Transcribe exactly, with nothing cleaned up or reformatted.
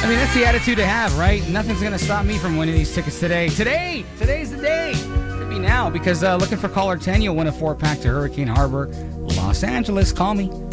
I mean, that's the attitude to have, right? Nothing's going to stop me from winning these tickets today. Today! Today's the day! Could be now, because uh, looking for caller ten, you'll win a four-pack to Hurricane Harbor, Los Angeles. Call me.